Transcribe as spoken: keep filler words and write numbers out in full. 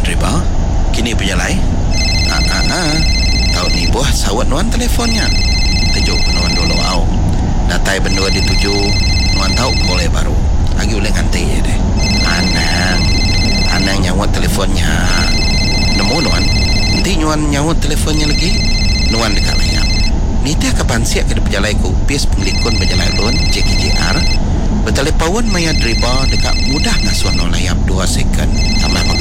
driba. Kini berjalai. Ah ah ah. Tahu ni buah sawat nuan telefonnya. Tuju nuan dulu au. Datai bendua dituju nuan tahu boleh baru. Lagi oleh nganti ya deh. Anang. Anang nyawat telefonnya. Nemu nuan. Nanti nuan nyawat telefonnya lagi. Nuan dekat layar. Nita kapan siap ke berjalai ke upis pengelikun berjalai lun J K J R. Bertelepawon maya driba dekat mudah ngasuan no layap dua second. Tambah